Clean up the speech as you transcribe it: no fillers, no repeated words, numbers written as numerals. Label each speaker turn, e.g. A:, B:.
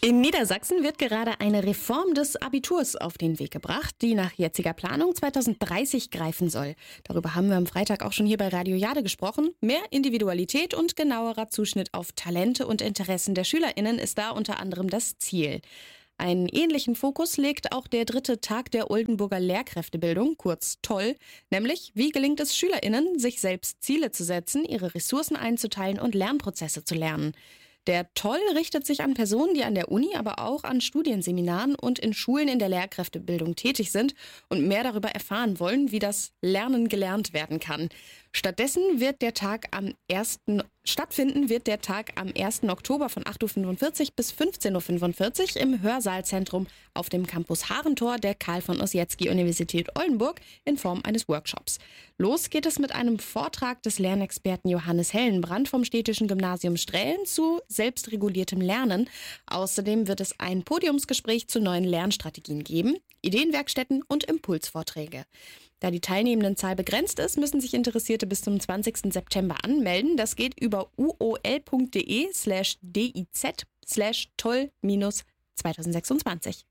A: In Niedersachsen wird gerade eine Reform des Abiturs auf den Weg gebracht, die nach jetziger Planung 2030 greifen soll. Darüber haben wir am Freitag auch schon hier bei Radio Jade gesprochen. Mehr Individualität und genauerer Zuschnitt auf Talente und Interessen der SchülerInnen ist da unter anderem das Ziel. Einen ähnlichen Fokus legt auch der 3. Tag der Oldenburger Lehrkräftebildung, kurz TOLL, nämlich wie gelingt es SchülerInnen, sich selbst Ziele zu setzen, ihre Ressourcen einzuteilen und Lernprozesse zu lernen. Der TOLL richtet sich an Personen, die an der Uni, aber auch an Studienseminaren und in Schulen in der Lehrkräftebildung tätig sind und mehr darüber erfahren wollen, wie das Lernen gelernt werden kann. Stattdessen wird der Tag am 1. Oktober von 8.45 Uhr bis 15.45 Uhr im Hörsaalzentrum auf dem Campus Harentor der Karl von Ossietzky Universität Oldenburg in Form eines Workshops. Los geht es mit einem Vortrag des Lernexperten Johannes Hellenbrand vom Städtischen Gymnasium Straelen zu selbstreguliertem Lernen. Außerdem wird es ein Podiumsgespräch zu neuen Lernstrategien geben, Ideenwerkstätten und Impulsvorträge. Da die Teilnehmendenzahl begrenzt ist, müssen sich Interessierte bis zum 20. September anmelden. Das geht über uol.de/diz/toll-2026.